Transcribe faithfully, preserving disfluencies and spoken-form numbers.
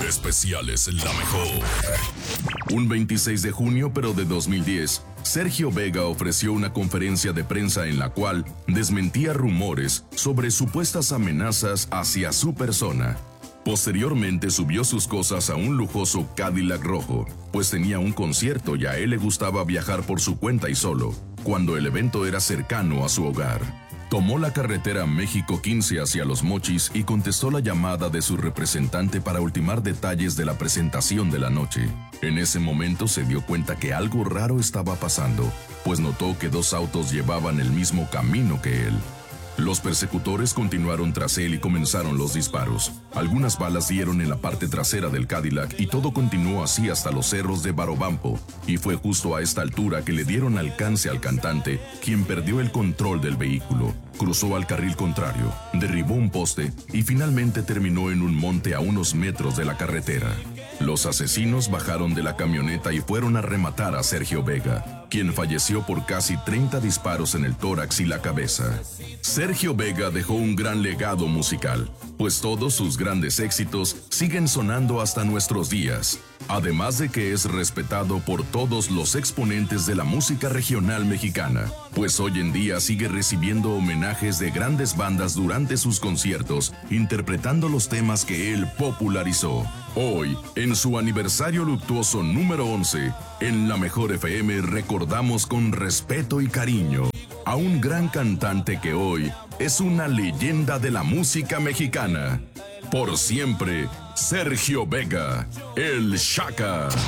Especiales La Mejor. Un veintiséis de junio, pero de dos mil diez, Sergio Vega ofreció una conferencia de prensa en la cual desmentía rumores sobre supuestas amenazas hacia su persona. Posteriormente subió sus cosas a un lujoso Cadillac rojo, pues tenía un concierto y a él le gustaba viajar por su cuenta y solo, cuando el evento era cercano a su hogar. Tomó la carretera México quince hacia Los Mochis y contestó la llamada de su representante para ultimar detalles de la presentación de la noche. En ese momento se dio cuenta que algo raro estaba pasando, pues notó que dos autos llevaban el mismo camino que él. Los persecutores continuaron tras él y comenzaron los disparos. Algunas balas dieron en la parte trasera del Cadillac y todo continuó así hasta los cerros de Barobampo. Y fue justo a esta altura que le dieron alcance al cantante, quien perdió el control del vehículo, cruzó al carril contrario, derribó un poste y finalmente terminó en un monte a unos metros de la carretera. Los asesinos bajaron de la camioneta y fueron a rematar a Sergio Vega, quien falleció por casi treinta disparos en el tórax y la cabeza. Sergio Vega dejó un gran legado musical, pues todos sus grandes éxitos siguen sonando hasta nuestros días, además de que es respetado por todos los exponentes de la música regional mexicana, pues hoy en día sigue recibiendo homenajes de grandes bandas durante sus conciertos, interpretando los temas que él popularizó. Hoy, en su aniversario luctuoso número once, en La Mejor F M recordamos con respeto y cariño a un gran cantante que hoy es una leyenda de la música mexicana. Por siempre, Sergio Vega, el Shaka.